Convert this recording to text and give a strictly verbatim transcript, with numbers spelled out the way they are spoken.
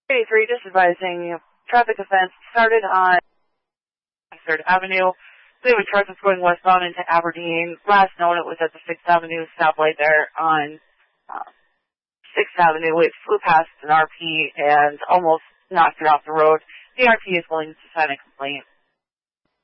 eighty-three, just advising, traffic offense started on third Avenue. They have a truck that's going westbound into Aberdeen. Last known it was at the sixth Avenue stoplight there on uh, sixth Avenue. It flew past an R P and almost knocked it off the road. The R P is willing to sign a complaint.